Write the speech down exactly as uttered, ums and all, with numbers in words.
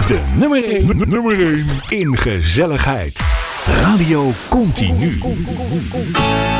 De nummer één, nummer één in gezelligheid. Radio Continu.